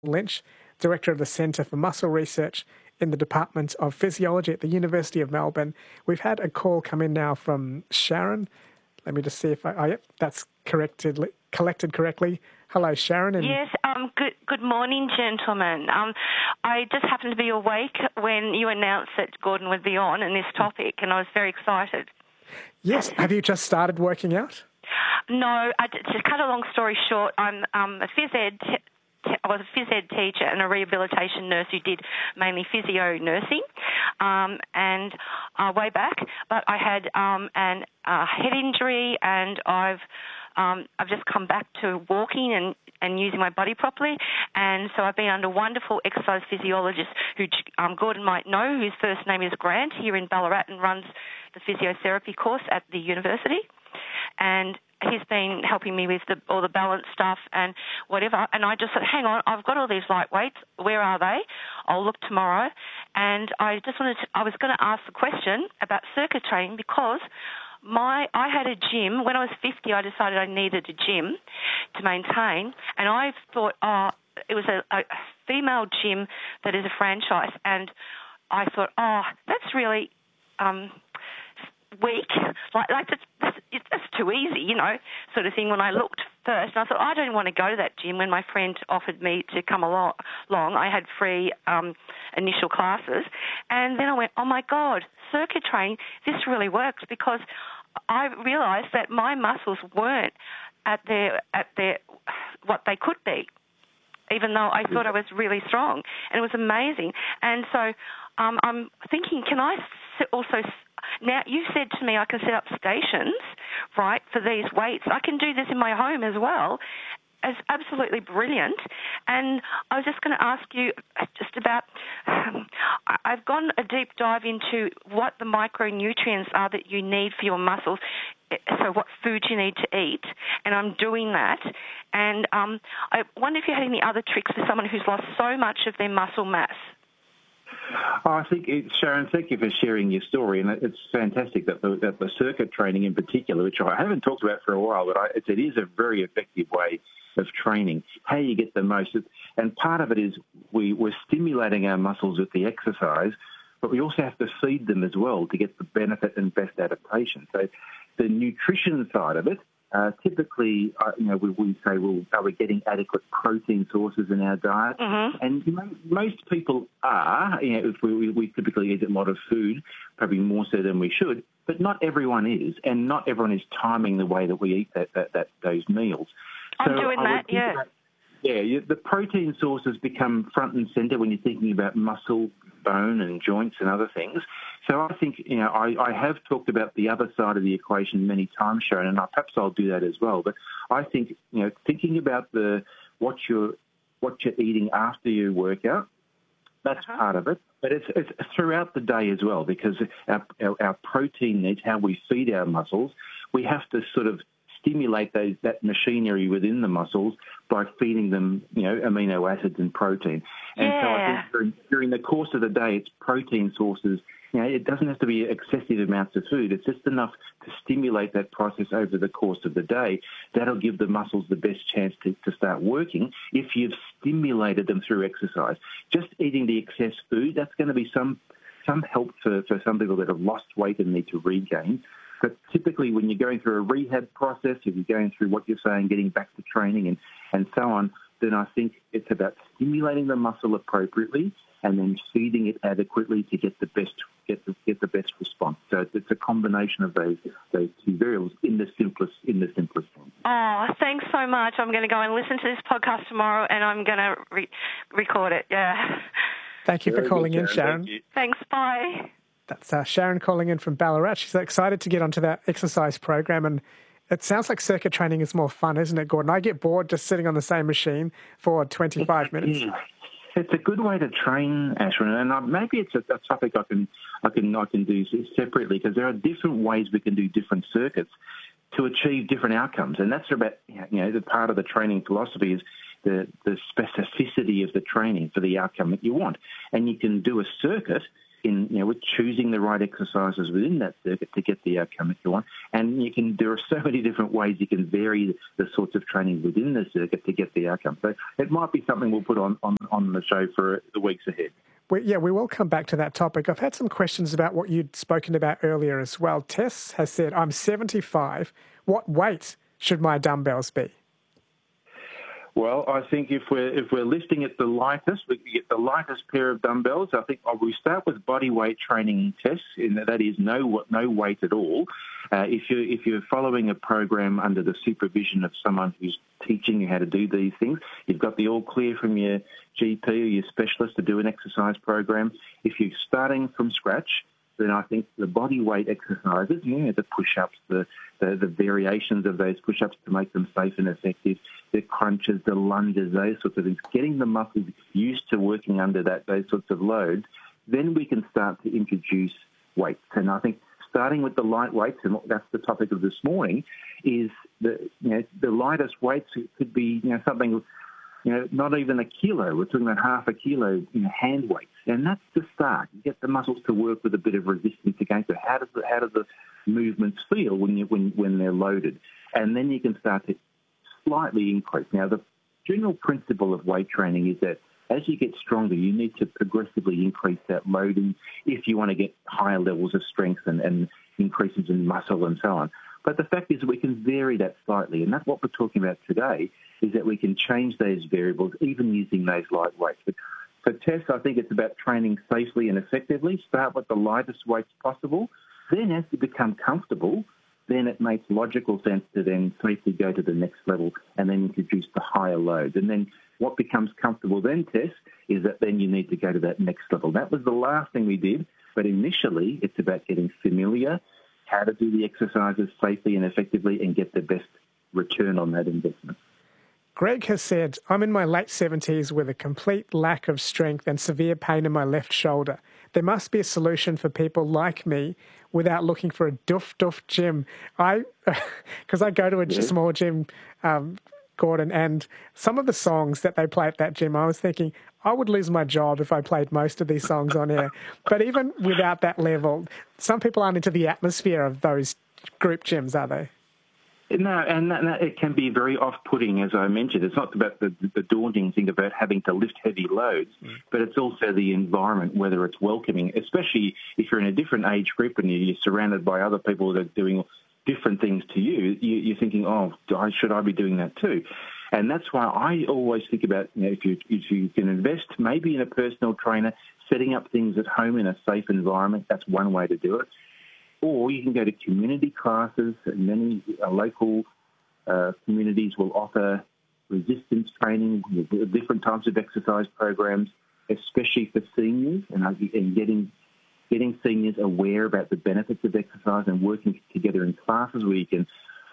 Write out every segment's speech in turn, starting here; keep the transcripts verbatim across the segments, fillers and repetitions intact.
Lynch, Director of the Centre for Muscle Research in the Department of Physiology at the University of Melbourne. We've had a call come in now from Sharon. Let me just see if I, oh, yep, that's corrected, collected correctly. Hello, Sharon. And yes, um, good good morning, gentlemen. Um, I just happened to be awake when you announced that Gordon would be on in this topic, and I was very excited. Yes. Have you just started working out? No, I, to cut a long story short, I'm um, a phys ed t- I was a phys ed teacher and a rehabilitation nurse who did mainly physio nursing, um, and uh, way back. But I had um, an uh, head injury, and I've um, I've just come back to walking and, and using my body properly. And so I've been under wonderful exercise physiologists who um, Gordon might know, whose first name is Grant, here in Ballarat, and runs the physiotherapy course at the university. And he's been helping me with the, all the balance stuff and whatever. And I just said, hang on, I've got all these light weights. Where are they? I'll look tomorrow. And I just wanted to, I was going to ask the question about circuit training because my I had a gym. When I was fifty, I decided I needed a gym to maintain. And I thought, oh, it was a, a female gym that is a franchise. And I thought, oh, that's really um, weak. Like, like that's, that's, that's too easy, you know, sort of thing. When I looked first, and I thought, I don't want to go to that gym. When my friend offered me to come along, along I had free um, initial classes. And then I went, oh, my God, circuit training, this really works because I realised that my muscles weren't at their, at their, what they could be, even though I thought I was really strong. And it was amazing. And so um, I'm thinking, can I also... Now, you said to me I can set up stations, right, for these weights. I can do this in my home as well. It's absolutely brilliant. And I was just going to ask you just about, um, I've gone a deep dive into what the micronutrients are that you need for your muscles, so what food you need to eat, and I'm doing that. And um, I wonder if you had any other tricks for someone who's lost so much of their muscle mass. Oh, I think, it, Sharon, thank you for sharing your story, and it's fantastic that the, that the circuit training in particular, which I haven't talked about for a while, but I, it, it is a very effective way of training, how you get the most. And part of it is we, we're stimulating our muscles with the exercise, but we also have to feed them as well to get the benefit and best adaptation. So the nutrition side of it, Uh, typically, uh, you know, we, we say, well, are we getting adequate protein sources in our diet? Mm-hmm. And you know, most people are. You know, if we, we typically eat a lot of food, probably more so than we should, but not everyone is, and not everyone is timing the way that we eat that, that, that those meals. I'm so doing that, yeah. About, yeah, you, the protein sources become front and centre when you're thinking about muscle, bone and joints and other things. So I think, you know, I, I have talked about the other side of the equation many times, Sharon, and I, perhaps I'll do that as well. But I think, you know, thinking about the what you're what you're eating after your workout, that's uh-huh. part of it. But it's, it's throughout the day as well, because our, our, our protein needs, how we feed our muscles, we have to sort of stimulate those, that machinery within the muscles by feeding them, you know, amino acids and protein. And yeah. so I think during, during the course of the day, it's protein sources. You know, it doesn't have to be excessive amounts of food. It's just enough to stimulate that process over the course of the day. That'll give the muscles the best chance to, to start working if you've stimulated them through exercise. Just eating the excess food, that's going to be some some help for, for some people that have lost weight and need to regain. But typically when you're going through a rehab process, if you're going through what you're saying, getting back to training and, and so on, then I think it's about stimulating the muscle appropriately and then feeding it adequately to get the best get the, get the best response. So it's a combination of those those two variables in the simplest in the simplest form. Oh, thanks so much. I'm going to go and listen to this podcast tomorrow, and I'm going to re- record it. Yeah. Thank you Very for calling good, in, Sharon. Sharon. Thanks. Bye. That's uh, Sharon calling in from Ballarat. She's excited to get onto that exercise program, and it sounds like circuit training is more fun, isn't it, Gordon? I get bored just sitting on the same machine for twenty-five minutes. Yeah. It's a good way to train, Ashwin, and uh, maybe it's a, a topic I can I can I can do separately, because there are different ways we can do different circuits to achieve different outcomes, and that's about, you know, the part of the training philosophy is the the specificity of the training for the outcome that you want. And you can do a circuit in, you know, with choosing the right exercises within that circuit to get the outcome that you want. And you can, there are so many different ways you can vary the sorts of training within the circuit to get the outcome. So it might be something we'll put on, on, on the show for the weeks ahead. We, yeah, we will come back to that topic. I've had some questions about what you'd spoken about earlier as well. Tess has said, I'm seventy-five. What weight should my dumbbells be? Well, I think if we're if we're lifting at the lightest, we get the lightest pair of dumbbells. I think we start with body weight training tests, and that is no no weight at all. Uh, if you if you're following a program under the supervision of someone who's teaching you how to do these things, you've got the all clear from your G P or your specialist to do an exercise program. If you're starting from scratch, then I think the body weight exercises, you know, the push-ups, the, the, the variations of those push-ups to make them safe and effective, the crunches, the lunges, those sorts of things, getting the muscles used to working under that those sorts of loads, then we can start to introduce weights. And I think starting with the light weights, and that's the topic of this morning, is the you know the lightest weights could be you know something. You know, not even a kilo. We're talking about half a kilo in hand weights, and that's the start. You get the muscles to work with a bit of resistance against it. How does the, how do the movements feel when you when when they're loaded? And then you can start to slightly increase. Now, the general principle of weight training is that as you get stronger, you need to progressively increase that loading if you want to get higher levels of strength and, and increases in muscle and so on. But the fact is that we can vary that slightly, and that's what we're talking about today, is that we can change those variables even using those light weights. But for Tess, I think it's about training safely and effectively. Start with the lightest weights possible. Then as you become comfortable, then it makes logical sense to then safely go to the next level and then introduce the higher loads. And then what becomes comfortable then, Tess, is that then you need to go to that next level. That was the last thing we did, but initially it's about getting familiar, how to do the exercises safely and effectively and get the best return on that investment. Greg has said, I'm in my late seventies with a complete lack of strength and severe pain in my left shoulder. There must be a solution for people like me without looking for a doof doof gym. I, because I go to a yeah. small gym, um, Gordon, and some of the songs that they play at that gym, I was thinking I would lose my job if I played most of these songs on air. But even without that level, some people aren't into the atmosphere of those group gyms, are they? No, and that, that, it can be very off-putting, as I mentioned. It's not about the, the daunting thing about having to lift heavy loads, mm. but it's also the environment, whether it's welcoming, especially if you're in a different age group and you're surrounded by other people that are doing different things to you, you you're thinking, oh, should I be doing that too? And that's why I always think about, you know, if you, if you can invest maybe in a personal trainer, setting up things at home in a safe environment, that's one way to do it. Or you can go to community classes, and many uh, local uh, communities will offer resistance training, different types of exercise programs, especially for seniors, and, and getting getting seniors aware about the benefits of exercise and working together in classes where you can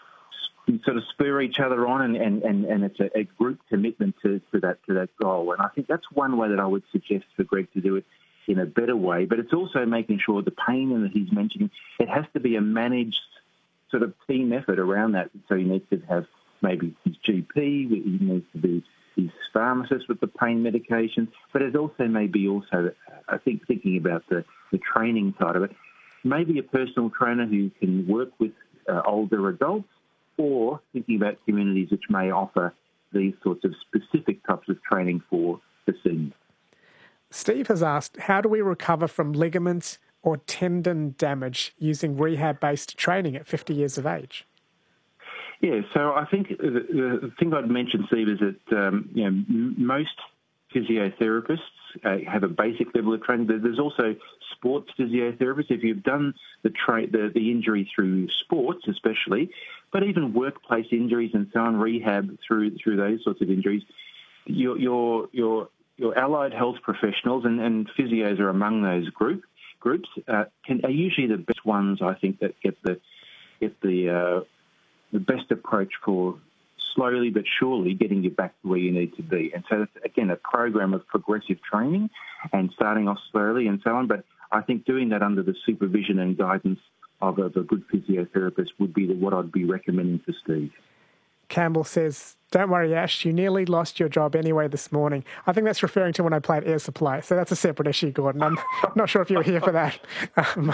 sort of spur each other on, and, and, and, and it's a, a group commitment to, to that to that goal. And I think that's one way that I would suggest for Greg to do it in a better way, but it's also making sure the pain that he's mentioning, it has to be a managed sort of team effort around that. So he needs to have maybe his G P, he needs to be his pharmacist with the pain medication, but it also may be also, I think, thinking about the, the training side of it, maybe a personal trainer who can work with uh, older adults, or thinking about communities which may offer these sorts of specific types of training for the seniors. Steve has asked, how do we recover from ligaments or tendon damage using rehab-based training at fifty years of age? Yeah, so I think the, the thing I'd mention, Steve, is that um, you know m- most physiotherapists uh, have a basic level of training. There's also sports physiotherapists. If you've done the, tra- the the injury through sports, especially, but even workplace injuries and so on, rehab through through those sorts of injuries, your your your Your allied health professionals, and, and physios are among those group groups, uh, can, are usually the best ones, I think, that get the get the uh, the best approach for slowly but surely getting you back to where you need to be. And so, it's, again, a program of progressive training and starting off slowly and so on. But I think doing that under the supervision and guidance of a, of a good physiotherapist would be the, what I'd be recommending to Steve. Campbell says, "Don't worry, Ash, you nearly lost your job anyway this morning." I think that's referring to when I played Air Supply, so that's a separate issue, Gordon. I'm not sure if you were here for that. Um,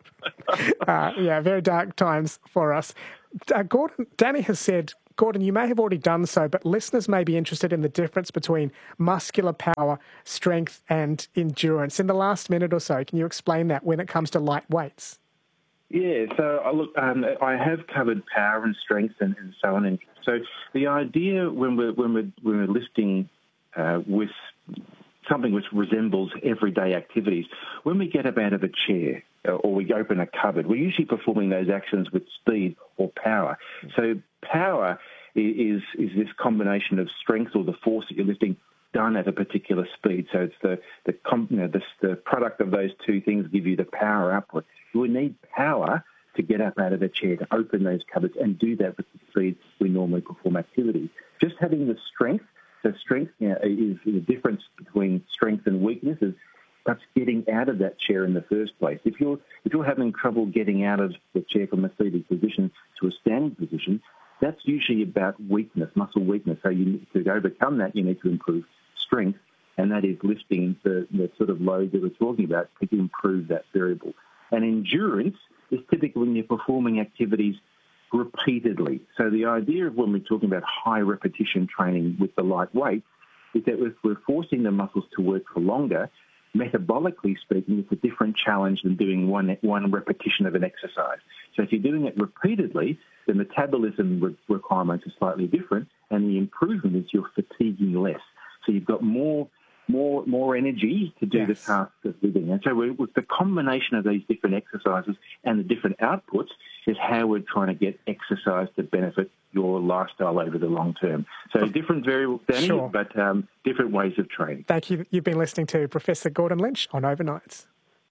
uh, yeah, very dark times for us. Uh, Gordon, Danny has said, Gordon, you may have already done so, but listeners may be interested in the difference between muscular power, strength and endurance. In the last minute or so, can you explain that when it comes to light weights? Yeah, so I look, um, I have covered power and strength and, and so on. And so the idea when we're when we're when we're lifting uh, with something which resembles everyday activities, when we get up out of a chair or we open a cupboard, we're usually performing those actions with speed or power. So power is is this combination of strength or the force that you're lifting done at a particular speed. So it's the the you know, the, the product of those two things give you the power output. You would need power to get up out of a chair, to open those cupboards and do that with the speed we normally perform activities. Just having the strength, so strength you know, is the difference between strength and weakness is perhaps getting out of that chair in the first place. If you're if you're having trouble getting out of the chair from a seated position to a standing position, that's usually about weakness, muscle weakness. So you need to overcome that, you need to improve strength, and that is lifting the, the sort of load that we're talking about to improve that variable. And endurance is typically when you're performing activities repeatedly. So the idea of when we're talking about high repetition training with the light weight is that if we're forcing the muscles to work for longer, metabolically speaking, it's a different challenge than doing one one repetition of an exercise. So if you're doing it repeatedly, the metabolism re- requirements are slightly different, and the improvement is you're fatiguing less. So you've got more more more energy to do yes. the task of living. And so we're, with the combination of these different exercises and the different outputs is how we're trying to get exercise to benefit your lifestyle over the long term. So different variables, Danny, sure. but um, different ways of training. Thank you. You've been listening to Professor Gordon Lynch on Overnights.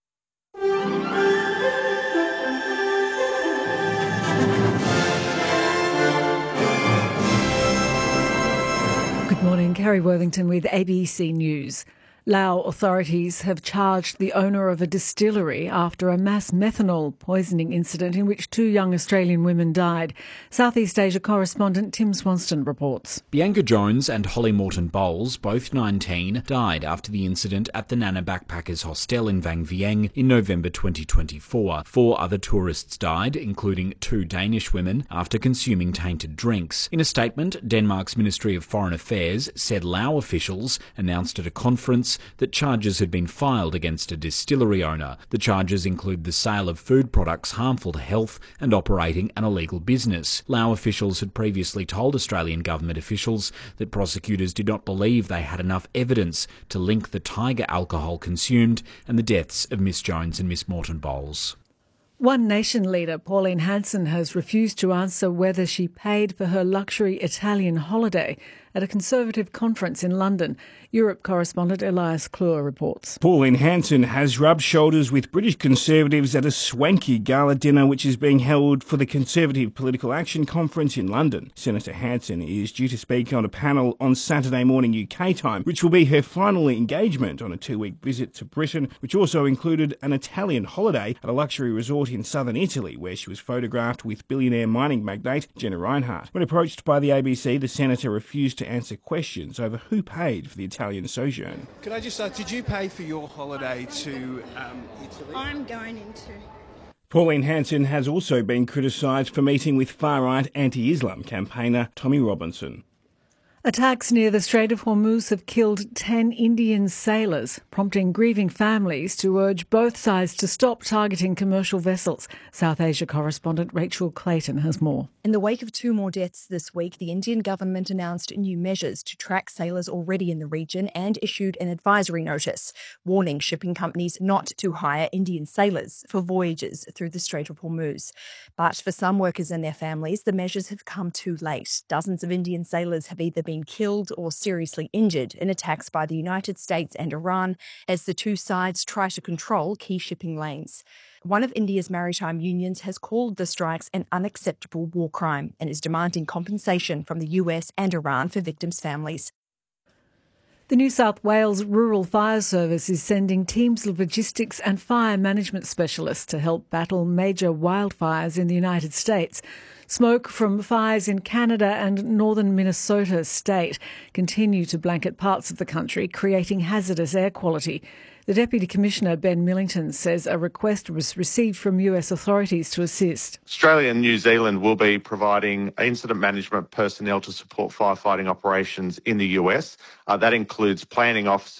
Good morning, Kerry Worthington with A B C News. Laos authorities have charged the owner of a distillery after a mass methanol poisoning incident in which two young Australian women died. Southeast Asia correspondent Tim Swanston reports. Bianca Jones and Holly Morton Bowles, both nineteen, died after the incident at the Nana Backpackers Hostel in Vang Vieng in November twenty twenty-four. Four other tourists died, including two Danish women, after consuming tainted drinks. In a statement, Denmark's Ministry of Foreign Affairs said Laos officials announced at a conference that charges had been filed against a distillery owner. The charges include the sale of food products harmful to health and operating an illegal business. Laos officials had previously told Australian government officials that prosecutors did not believe they had enough evidence to link the Tiger alcohol consumed and the deaths of Miss Jones and Miss Morton Bowles. One Nation leader, Pauline Hanson, has refused to answer whether she paid for her luxury Italian holiday at a Conservative conference in London. Europe correspondent Elias Kluwer reports. Pauline Hanson has rubbed shoulders with British Conservatives at a swanky gala dinner which is being held for the Conservative Political Action Conference in London. Senator Hanson is due to speak on a panel on Saturday morning U K time, which will be her final engagement on a two-week visit to Britain, which also included an Italian holiday at a luxury resort in southern Italy, where she was photographed with billionaire mining magnate Jenna Reinhardt. When approached by the A B C, the senator refused to answer questions over who paid for the Italian sojourn. Could I just ask, did you pay for your holiday to um, Italy? I'm going into... Pauline Hanson has also been criticised for meeting with far-right anti-Islam campaigner Tommy Robinson. Attacks near the Strait of Hormuz have killed ten Indian sailors, prompting grieving families to urge both sides to stop targeting commercial vessels. South Asia correspondent Rachel Clayton has more. In the wake of two more deaths this week, the Indian government announced new measures to track sailors already in the region and issued an advisory notice, warning shipping companies not to hire Indian sailors for voyages through the Strait of Hormuz. But for some workers and their families, the measures have come too late. Dozens of Indian sailors have either been killed or seriously injured in attacks by the United States and Iran as the two sides try to control key shipping lanes. One of India's maritime unions has called the strikes an unacceptable war crime and is demanding compensation from the U S and Iran for victims' families. The New South Wales Rural Fire Service is sending teams of logistics and fire management specialists to help battle major wildfires in the United States. Smoke from fires in Canada and northern Minnesota state continue to blanket parts of the country, creating hazardous air quality. The Deputy Commissioner, Ben Millington, says a request was received from U S authorities to assist. Australia and New Zealand will be providing incident management personnel to support firefighting operations in the U S. Uh, that includes planning officers